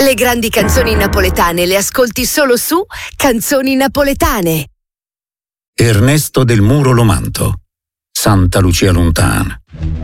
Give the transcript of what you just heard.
Le grandi canzoni napoletane le ascolti solo su Canzoni Napoletane. Ernesto del Muro Lomanto, Santa Lucia Lontana.